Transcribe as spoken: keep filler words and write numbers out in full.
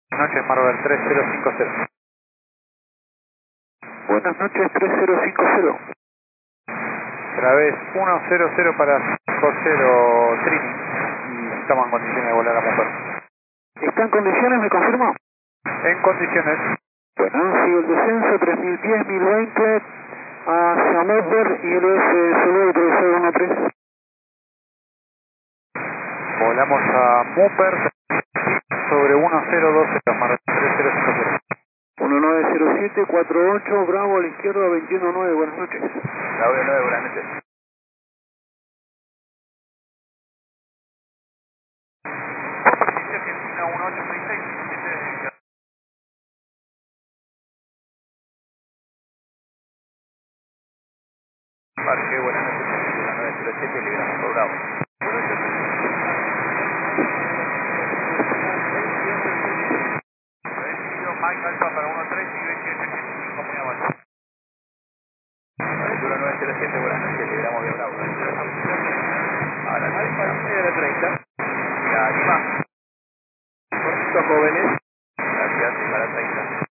Noches, Marvel tres cero cinco cero. Buenas noches, tres cero cinco cero. Otra vez uno cero cero para cinco cero Trini. Y estamos en condiciones de volar a Mumber. ¿Está en condiciones, me confirmó? En condiciones. Bueno, sigue el descenso, tres mil diez, mil veinte, hacia Mumber y el S solo profesor uno tres. Volamos a Mumber sobre uno cero dos cero, Marvel tres cero cinco cero. uno nueve cero siete cuatro ocho, Bravo a la izquierda, veintiuno nueve, buenas noches. Bravo nueve, buenas noches. Argentina uno ocho seis seis. Parque, buenas noches, Argentina nueve cero siete, liberamos por Bravo. Recibido Mike Alfa para uno tres y veintiocho ochenta y cinco, muy abajo. Altura nueve cero siete, buenas noches, liberamos de Bravo. A la treinta. Y a Lima. Cortito, jóvenes. Gracias, para treinta.